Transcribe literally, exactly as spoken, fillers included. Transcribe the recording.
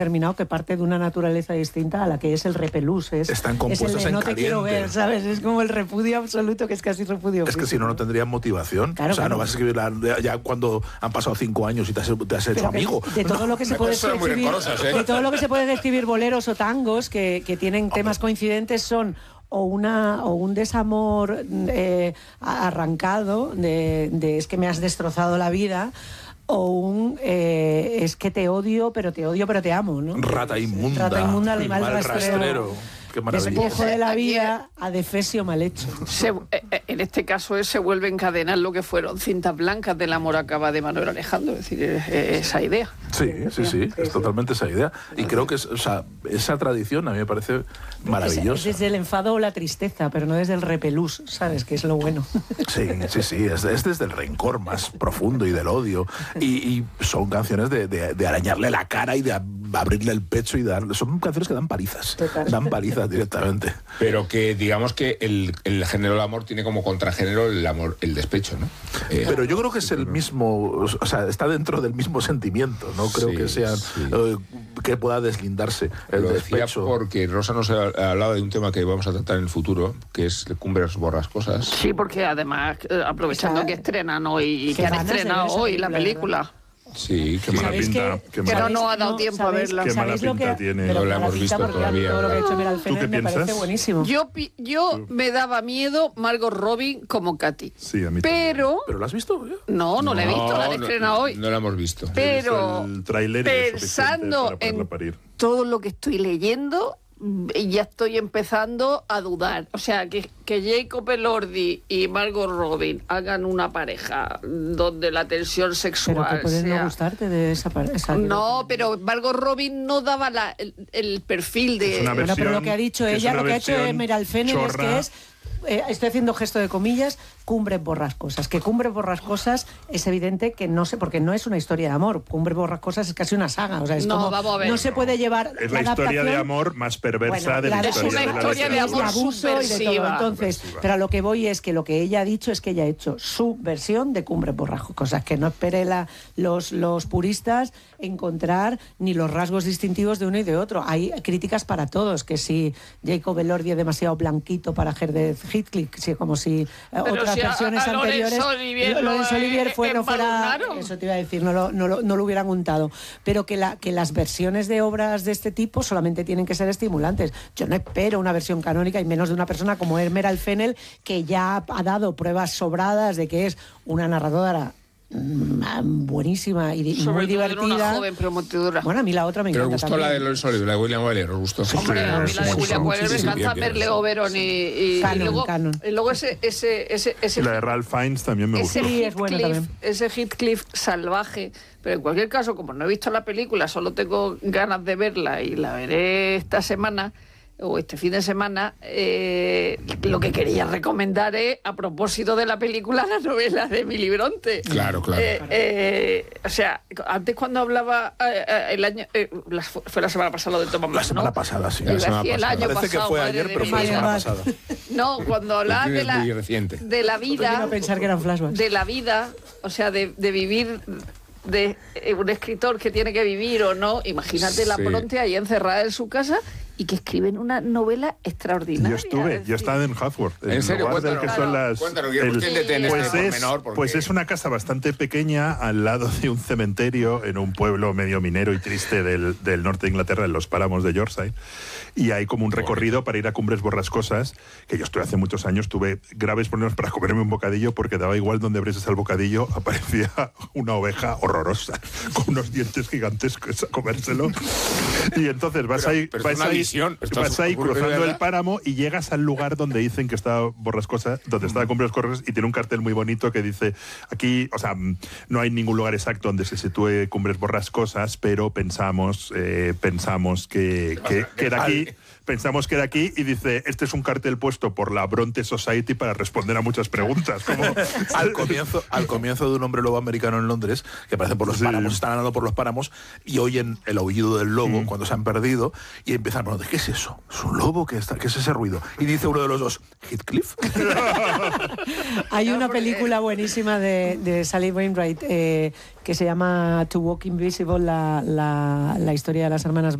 terminado que parte de una naturaleza distinta a la que es el repelús. Es, Están compuestos es el de, en no caliente. te quiero ver, ¿sabes? Es como el repudio absoluto, que es casi repudio. Es que si no, no tendrían motivación. Claro, o sea, claro. no vas a escribir la, ya cuando han pasado cinco años y te has, te has hecho Pero amigo. De todo no. lo que se puede Son muy escribir, rencorosas, ¿eh? de todo lo que se puede describir boleros o tangos que, que tienen temas coincidentes son o una o un desamor eh, arrancado de, de es que me has destrozado la vida, o un eh, es que te odio, pero te odio, pero te amo, ¿no? Rata inmunda. Rata inmunda, el animal mal rastrero. rastrero. Qué maravilla. Despojo de la vida, adefesio mal hecho. Se, eh, en este caso es, se vuelve a encadenar lo que fueron cintas blancas del amor acaba de Manuel Alejandro, es decir, es, es esa idea. Sí, sí, sí, es totalmente esa idea. Y creo que es, o sea, esa tradición a mí me parece maravillosa. Es, es desde el enfado o la tristeza, pero no desde el repelús, ¿sabes? Que es lo bueno. Sí, sí, sí, es, es desde el rencor más profundo y del odio. Y, y son canciones de, de, de arañarle la cara y de abrirle el pecho y dar... Son canciones que dan palizas. Total. Dan palizas directamente. Pero que digamos que el, el género del amor tiene como contragénero el amor, el despecho, ¿no? Eh, Pero yo creo que es el mismo, o sea, está dentro del mismo sentimiento, no creo Sí, que sean sí. eh, que pueda deslindarse el Lo decía despecho. porque Rosa nos ha hablado de un tema que vamos a tratar en el futuro, que es Cumbres Borrascosas. Sí, porque además, eh, aprovechando Esa- que estrenan hoy y Qué que han ganas de ver estrenado esa hoy la película, película. Sí, Qué mala ¿Sabéis pinta, que- qué que mala- no ha dado tiempo a ¿sabéis- verla. Qué mala ¿sabéis lo pinta que- tiene. Pero No la mala hemos pinta visto porque todavía. todo lo que ha hecho Mira ¿Tú Alfener qué me parece piensas? buenísimo. Yo, pi- yo me daba miedo Margot Robbie como Katy. Sí, a mí Pero, ¿Pero lo has visto? no, no la he visto, la han no, estrenado hoy. No la hemos visto. Pero el tráiler y es suficiente pensando para poderla en parir. todo lo que estoy leyendo, ya estoy empezando a dudar. O sea, que, que Jacob Elordi y Margot Robbie hagan una pareja donde la tensión Pero sexual que puede sea... no gustarte de esa pareja. No, pero Margot Robbie no daba la, el, el perfil de... Es una Bueno, pero lo versión que ha dicho que es ella, una lo que ha hecho versión Mira Alfener es chorra. que es, eh, estoy haciendo gesto de comillas, Cumbres Borrascosas. Que Cumbres Borrascosas es evidente que no sé, porque no es una historia de amor. Cumbres Borrascosas es casi una saga. O sea, es No, como, vamos a ver. no se puede llevar Es la historia de amor más perversa Bueno, de la, la de- historia es una de la historia de literatura. amor de abuso y de todo. subversiva. Entonces, Subversiva. pero a lo que voy es que lo que ella ha dicho es que ella ha hecho su versión de Cumbres Borrascosas, que no espere la, los, los puristas encontrar ni los rasgos distintivos de uno y de otro. Hay críticas para todos, que si Jacob Elordi es demasiado blanquito para Herbert Heathcliff, si, como si eh, Pero otras si a- versiones a Laurence anteriores Olivier lo, Laurence Olivier eh, fue, no fuera, embalunaron. eso te iba a decir, no lo, no lo, no lo hubieran untado, pero que, la, que las versiones de obras de este tipo solamente tienen que ser estimulantes. Yo no espero una versión canónica y menos de una persona como Elmer Alfenel, que ya ha dado pruebas sobradas de que es una narradora mm, buenísima y di- Sobre muy todo en una divertida. joven promotora. Bueno, a mí la otra me Pero os encanta gustó la de también. Lawrence Olivier, la de William Wyler, os gustó. Hombre, a mí la de Sí, William sí, Wyler sí, me sí, encanta bien, bien. Merle Oberon y, y, y Canon, luego, canon. y luego ese ese ese ese Y la de Ralph Fiennes también me gustó. ese Sí, es bueno Heathcliff, también. ese Heathcliff salvaje, pero en cualquier caso, como no he visto la película, solo tengo ganas de verla y la veré esta semana o este fin de semana, eh, lo que quería recomendar es, a propósito de la película, la novela de Emily Bronte. Claro, claro. Eh, eh, o sea, antes cuando hablaba eh, eh, el año, eh, la- fue la semana pasada lo de Thomas La Mann, semana ¿no? pasada, sí. Iba a La semana decir el pasada. año Parece que pasado, fue madre ayer, de pero mi fue la vida. semana Vale, pasada. No, cuando hablaba El de cine es la, muy reciente. de la vida, Iba a pensar que eran flashbacks. de la vida, o sea, de, de vivir, de eh, un escritor que tiene que vivir o no, imagínate la Sí. Bronte ahí encerrada en su casa y que escriben una novela extraordinaria. Yo estuve, es yo decir, estaba en Hathworth. ¿En el serio? lugar del Cuéntanos. que son las, Cuéntanos, Guillermo, el- extiéndete en pues, este es, pormenor, porque- pues es una casa bastante pequeña al lado de un cementerio en un pueblo medio minero y triste del, del norte de Inglaterra, en los páramos de Yorkshire. Y hay como un recorrido para ir a Cumbres Borrascosas, que yo estuve hace muchos años, tuve graves problemas para comerme un bocadillo porque daba igual donde abrieses el bocadillo, aparecía una oveja horrorosa, con unos dientes gigantescos a comérselo. Y entonces vas Pero- ahí, pero es vas una ahí, visión, esto vas es ahí ocurre de cruzando el verdad. páramo y llegas al lugar donde dicen que está Borrascosas, donde está Cumbres Borrascosas, y tiene un cartel muy bonito que dice, aquí, o sea, mm, no hay ningún lugar exacto donde se sitúe Cumbres Borrascosas, pero pensamos, eh, pensamos que, que, que era aquí, pensamos que era aquí, y dice, este es un cartel puesto por la Bronte Society para responder a muchas preguntas. Como... al, comienzo, al comienzo de Un hombre lobo americano en Londres, que aparece por los Sí. páramos, están andando por los páramos y oyen el aullido del lobo Mm. cuando se han perdido y empiezan a preguntar, ¿qué es eso? ¿Es un lobo? ¿Qué, está, ¿Qué es ese ruido? Y dice uno de los dos, ¿Heathcliff? Hay Claro, una porque- película buenísima de, de Sally Wainwright eh, que se llama To Walk Invisible, la, la, la historia de las hermanas